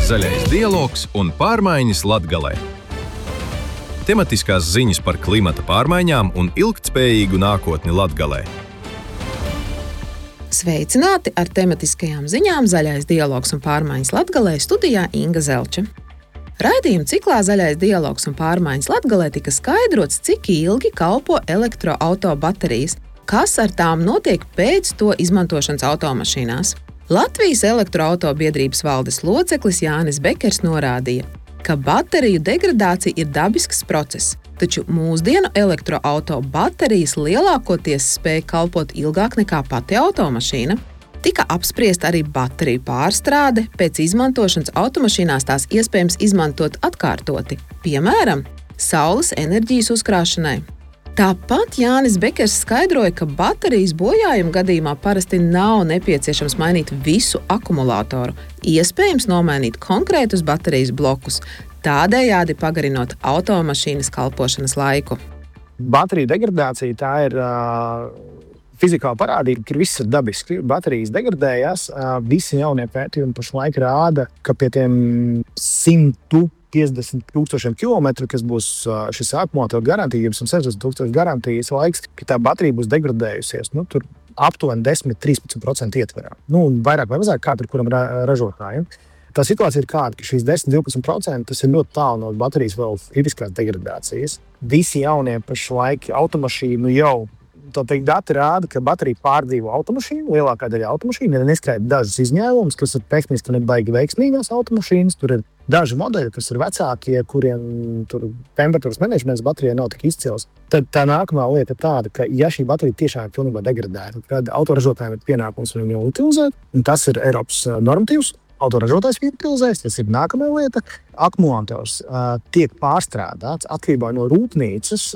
Zaļais dialogs un pārmaiņas Latgalē. Tematiskās ziņas par klimata pārmaiņām un ilgtspējīgu nākotni Latgalē. Sveicināti ar tematiskajām ziņām Zaļais dialogs un pārmaiņas Latgalē, studijā Inga Zelča. Raidījuma ciklā Zaļais dialogs un pārmaiņas Latgalē tika skaidrots, cik ilgi kalpo elektroauto baterijas, kas ar tām notiek pēc to izmantošanas automašīnās. Latvijas elektroauto biedrības valdes loceklis Jānis Bekers norādīja, ka bateriju degradācija ir dabisks process, taču mūsdienu elektroauto baterijas lielākoties spēj kalpot ilgāk nekā pati automašīna. Tika apspriesta arī bateriju pārstrāde, pēc izmantošanas automašīnās tās iespējams izmantot atkārtoti, piemēram, saules enerģijas uzkrāšanai. Tāpat Jānis Bekers skaidroja, ka baterijas bojājuma gadījumā parasti nav nepieciešams mainīt visu akumulātoru, iespējams nomainīt konkrētus baterijas blokus, tādējādi pagarinot automašīnas kalpošanas laiku. Bateriju degradācija tā ir fizikāla parādība, ka viss ir dabiski. Baterijas degradējās, visi jaunie pētījumi pašlaik rāda, ka pie tiem 150,000 kilometru, kas būs šis akumulātoru garantījums un 60,000 garantijas laiks, ka tā baterija būs degradējusies. Tur aptuveni 10–13% ietverā. Vairāk vai mazāk kā tur kuram ražotājiem. Tā situācija ir kāda, ka šīs 10–12% tas ir ļoti tālu no baterijas vēl fiziskās degradācijas. Visi jaunie pašlaik automašīnu jau dati rāda, ka baterija pārdzīvo automašīnu, lielākā daļa automašīnu, ir neskaita dažas izņēmumus, kas ir tehniski nebaigi veiksmīgās automašīnas. Tur ir daži modeļi, kas ir vecākie, kuriem tur temperatūras menedžments baterijai nav tik izcils. Tad tā nākamā lieta ir tāda, ka ja šī baterija tiešām ir pilnībā degradēta, tad autoražotājiem ir pienākums viņu utilizēt, un tas ir Eiropas normatīvs. Autoražotājs utilizēs, tas ir nākamā lieta. Akumulators tiek pārstrādāts atkarībā no rūpnīcas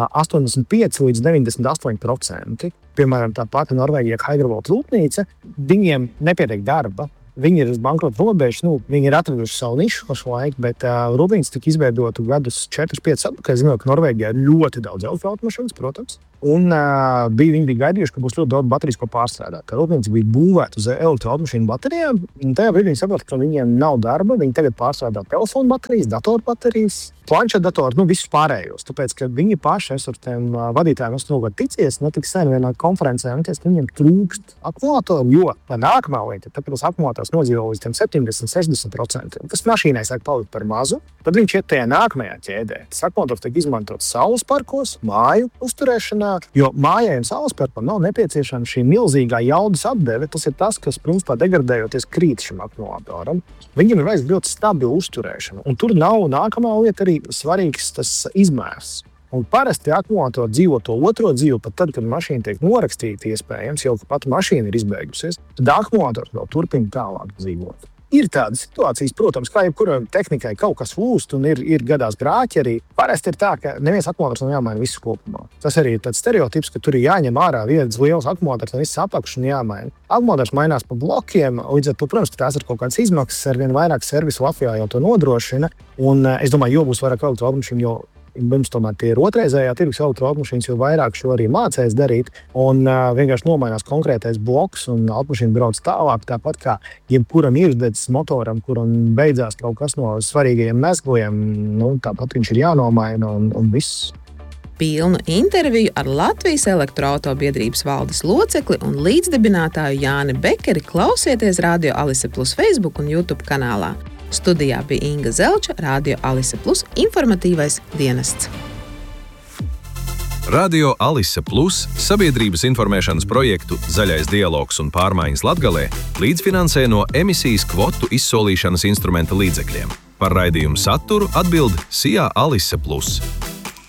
85–98%. Piemēram, tā pati Norvēģija Hydrovolt rūpnīca, viņiem nepietiek darba. Viņi ir uz bankrota robežas, viņi ir atraduši savu nišu pašlaik, bet rūpnīca tika izveidota gadus 4–5 atpakaļ. Zinot, ka Norvēģijā ir ļoti daudz elektroautomašīnas, protams. Un viņi bija gaidījuši, ka būs ļoti daudz baterijas, ko pārstrādāt. Tā rūpnīca bija būvēta uz elektroautomašīnu baterijām, un tajā brīdī viņi saprata, ka viņiem nav darba. Viņi tagad pārstrādā telefonu baterijas, datoru baterijas, planšetdatoru, visus pārējos. Tāpēc, ka viņi paši ar tiem vadītājiem esmu ticies, tik sen vienā konferencē, ka viņiem trūkst akumulātoru, jo nākamā lieta, tāpēc akumulators nodzīvo līdz 70–60%. Tas mašīnai sāk palikt par mazu, tad viņš iet tajā nākamajā ķēdē. Tas akumulators tiek izmantots saules parkos, māju uzturēšanā, jo mājai un saules parkam nav nepieciešama šī milzīgā jaudas atdeve. Tas ir tas, kas, principā, degradējoties krīt šim akumulātoram. Viņam ir vajadzīga ļoti stabila uzturēšana, un tur nav nākamā lieta arī svarīgs tas izmērs. Un parasti akumulātori dzīvo to otro dzīvi, pat tad, kad mašīna tiek norakstīta, iespējams, jau pat mašīna ir izbeigusies, tad akumulātors vēl turpina tālāk dzīvot. Ir tādas situācijas, protams, kā jebkurai tehnikai kaut kas lūst un ir gadās grāķi arī. Parasti ir tā, ka neviens akumulators nav jāmaina visu kopumā. Tas arī ir tāds stereotips, ka tur ir jāņem ārā viens liels akumulators un viss apakš un jāmaina. Akumulators mainās pa blokiem, līdz ar to, protams, tās ir kaut kādas izmaksas, ar vien vairāk servisu Latvijā jau to nodrošina. Un es domāju, jo būs vairāk elektroautomašīnu, jo mums tomēr tie ir otrreizējā tirgus elektroautomašīnas, jo vairāk šo arī mācēs darīt. Un vienkārši nomainās konkrētais bloks un automašīna brauc tālāk, tāpat kā jebkuram iekšdedzes motoram, kuram beidzās kaut kas no svarīgajiem mezgliem, tāpat viņš ir jānomaina un viss. Pilnu interviju ar Latvijas elektroauto biedrības valdes locekli un līdzdibinātāju Jāni Bekeri klausieties Radio Alise Plus Facebook un YouTube kanālā. Studijā bija Inga Zelča, Radio Alise Plus informatīvais dienests. Radio Alise Plus sabiedrības informēšanas projektu Zaļais dialogs un pārmaiņas Latgalē līdzfinansē no emisijas kvotu izsolīšanas instrumenta līdzekļiem. Par raidījumu saturu atbild SIA Alise Plus.